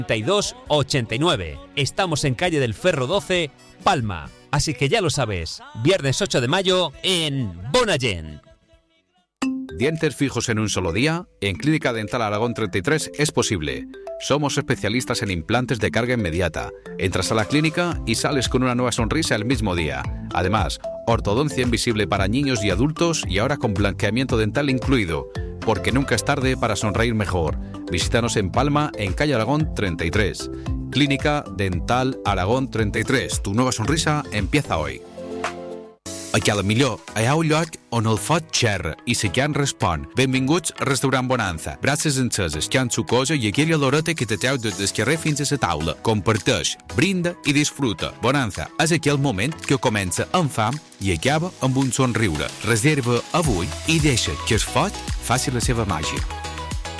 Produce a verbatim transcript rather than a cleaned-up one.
treinta y dos ochenta y nueve. Estamos en calle del Ferro doce, Palma. Así que ya lo sabes, viernes ocho de mayo en Bonagent. ¿Dientes fijos en un solo día? En Clínica Dental Aragón treinta y tres es posible. Somos especialistas en implantes de carga inmediata. Entras a la clínica y sales con una nueva sonrisa el mismo día. Además, ortodoncia invisible para niños y adultos y ahora con blanqueamiento dental incluido. Porque nunca es tarde para sonreír mejor. Visítanos en Palma, en calle Aragón treinta y tres. Clínica Dental Aragón treinta y tres. Tu nueva sonrisa empieza hoy. Aquí a la millor, hi ha un lloc on el foc xerra i la carn respon. Benvinguts al restaurant Bonanza. Brasses enceses, carn sucosa i aquella oloreta que te treu des del carrer fins a la taula. Comparteix, brinda i disfruta. Bonanza és aquell moment que comença amb fam i acaba amb un somriure. Reserva avui i deixa que el foc faci la seva màgia.